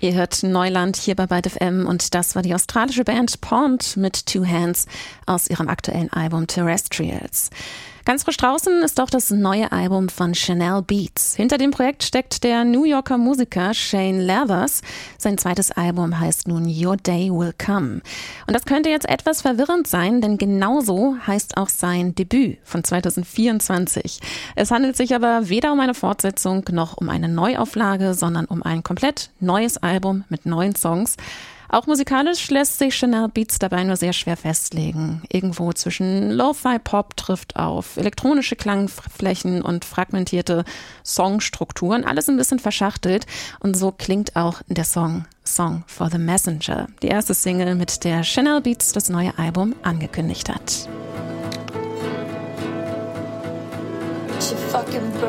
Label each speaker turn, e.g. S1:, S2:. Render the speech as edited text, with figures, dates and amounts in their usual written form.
S1: Ihr hört Neuland hier bei Byte FM und das war die australische Band Pond mit Two Hands aus ihrem aktuellen Album Terrestrials. Ganz frisch draußen ist auch das neue Album von Chanel Beats. Hinter dem Projekt steckt der New Yorker Musiker Shane Lathers. Sein zweites Album heißt nun Your Day Will Come. Und das könnte jetzt etwas verwirrend sein, denn genauso heißt auch sein Debüt von 2024. Es handelt sich aber weder um eine Fortsetzung noch um eine Neuauflage, sondern um ein komplett neues Album mit neuen Songs. Auch musikalisch lässt sich Chanel Beats dabei nur sehr schwer festlegen. Irgendwo zwischen Lo-Fi-Pop trifft auf elektronische Klangflächen und fragmentierte Songstrukturen. Alles ein bisschen verschachtelt. Und so klingt auch der Song for the Messenger. Die erste Single, mit der Chanel Beats das neue Album angekündigt hat.